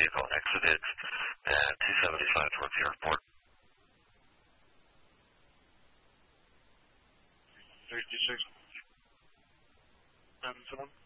vehicle exited at 275 towards the airport. 36. 77.